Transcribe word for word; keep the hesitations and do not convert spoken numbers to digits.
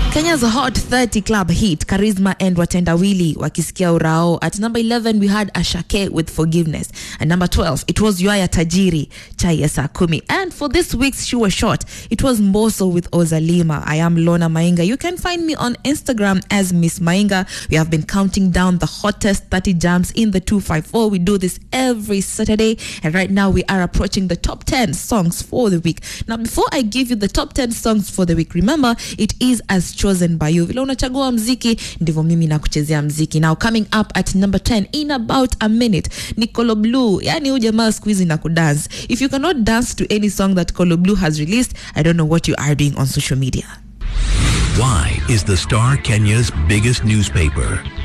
Kenya's Hot thirty club hit Charisma and Watendawili wakisikia urao. At number eleven we had Ashake with Forgiveness. At number twelve it was Yuaya Tajiri Chai ya Saa Kumi. And for this week's Sure Shot it was Mbosso with Ozalima. I am Lona Mainga. You can find me on Instagram as Miss Mainga. We have been counting down the hottest thirty jams in the two five four. We do this every Saturday and right now we are approaching the top ten songs for the week. Now before I give you the top ten songs for the week, remember it is as chosen by you. Vile unachagua mziki ndivyo mimi nakuchezea mziki. Now coming up at number ten in about a minute ni Colo Blue. Yani huyu jamaa squeeze na kudance. If you cannot dance to any song that Colo Blue has released, I don't know what you are doing on social media. Why is the Star Kenya's biggest newspaper?